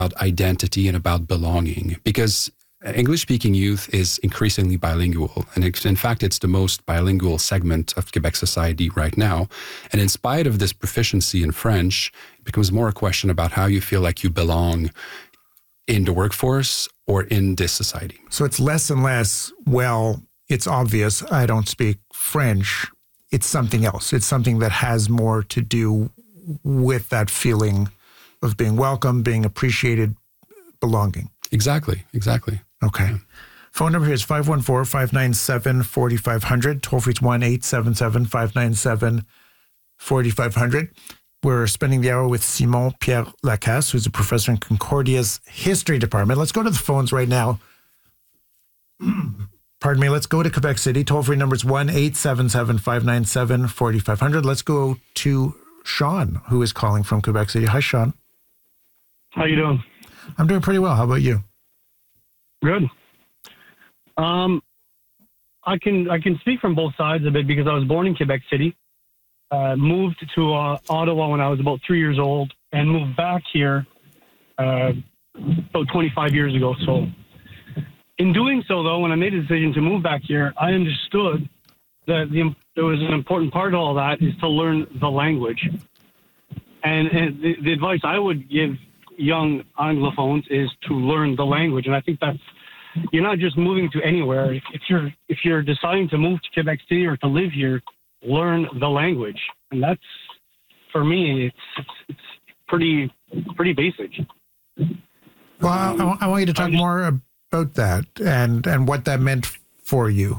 identity and about belonging, because English-speaking youth is increasingly bilingual. And in fact, it's the most bilingual segment of Quebec society right now. And in spite of this proficiency in French, it becomes more a question about how you feel like you belong in the workforce or in this society. So it's less and less, well, it's obvious I don't speak French. It's something else. It's something that has more to do with that feeling of being welcome, being appreciated, belonging. Exactly. Okay. Yeah. Phone number here is 514-597-4500. Toll free is 1-877-597-4500. We're spending the hour with Simon Pierre Lacasse, who's a professor in Concordia's history department. Let's go to the phones right now. Pardon me. Let's go to Quebec City. Toll free number is 1-877-597-4500. Let's go to Sean, who is calling from Quebec City. Hi, Sean. How you doing? I'm doing pretty well. How about you? Good. I can speak from both sides a bit because I was born in Quebec City, moved to Ottawa when I was about 3 years old, and moved back here about 25 years ago. So in doing so, though, when I made the decision to move back here, I understood that there was an important part of all that is to learn the language. And the advice I would give young Anglophones is to learn the language. And I think that's, you're not just moving to anywhere. If you're deciding to move to Quebec City or to live here, learn the language. And that's, for me, it's pretty basic. Well, I want you to talk more about that and what that meant for you.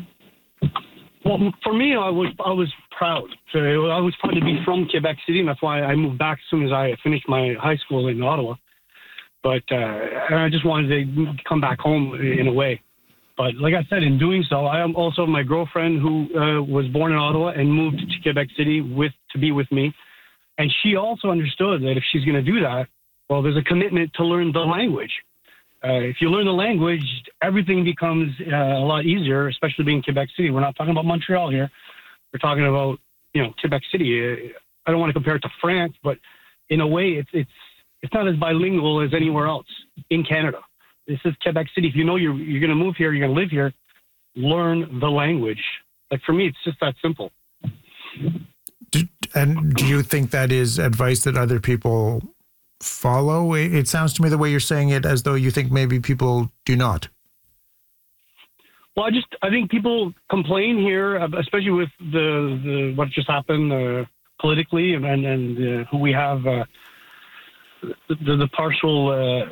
Well, for me, I was proud. So I was proud to be from Quebec City, and that's why I moved back as soon as I finished my high school in Ottawa. But I just wanted to come back home in a way. But like I said, in doing so, I am also my girlfriend who was born in Ottawa and moved to Quebec City to be with me. And she also understood that if she's going to do that, well, there's a commitment to learn the language. If you learn the language, everything becomes a lot easier, especially being Quebec City. We're not talking about Montreal here. We're talking about, Quebec City. I don't want to compare it to France, but in a way, it's not as bilingual as anywhere else in Canada. This is Quebec City. If you know you're going to move here, you're going to live here, learn the language. Like for me, it's just that simple. And do you think that is advice that other people follow? It sounds to me the way you're saying it as though you think maybe people do not. Well, I think people complain here, especially with the what just happened politically and who we have the partial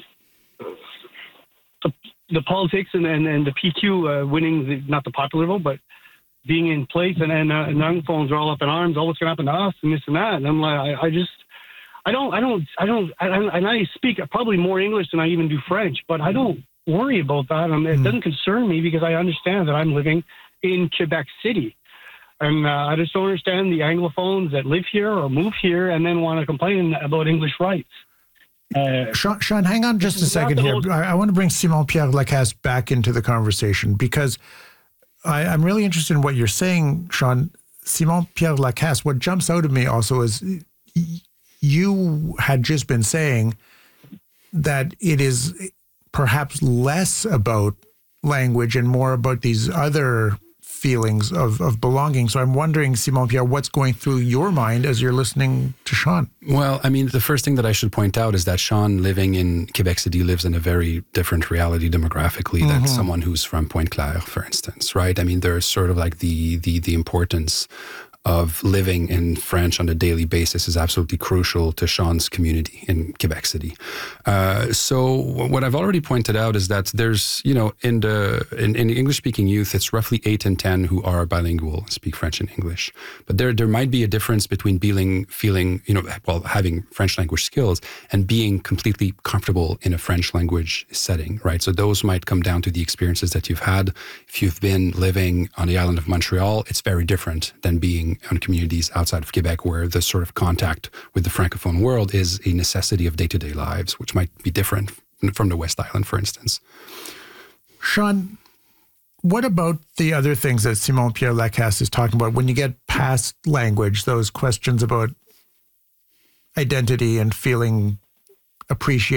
the politics and the PQ winning not the popular vote, but being in place and young phones are all up in arms. Oh, what's going to happen to us and this and that? And I'm like, I speak probably more English than I even do French, but I don't worry about that. It doesn't concern me because I understand that I'm living in Quebec City. And I just don't understand the Anglophones that live here or move here and then want to complain about English rights. Sean, hang on just a second here. I want to bring Simon Pierre Lacasse back into the conversation because I'm really interested in what you're saying, Sean. Simon Pierre Lacasse, what jumps out at me also is you had just been saying that it is perhaps less about language and more about these other feelings of belonging. So I'm wondering, Simon Pierre, what's going through your mind as you're listening to Sean? Well, I mean, the first thing that I should point out is that Sean, living in Quebec City, lives in a very different reality demographically than someone who's from Pointe-Claire, for instance, right? I mean, there's sort of like the importance of living in French on a daily basis is absolutely crucial to Sean's community in Quebec City. So what I've already pointed out is that there's, in English-speaking youth, it's roughly 8 in 10 who are bilingual, speak French and English. But there might be a difference between having French language skills and being completely comfortable in a French language setting, right? So those might come down to the experiences that you've had. If you've been living on the island of Montreal, it's very different than being on communities outside of Quebec where the sort of contact with the Francophone world is a necessity of day-to-day lives, which might be different from the West Island, for instance. Sean, what about the other things that Simon Pierre Lacasse is talking about when you get past language, those questions about identity and feeling appreciated?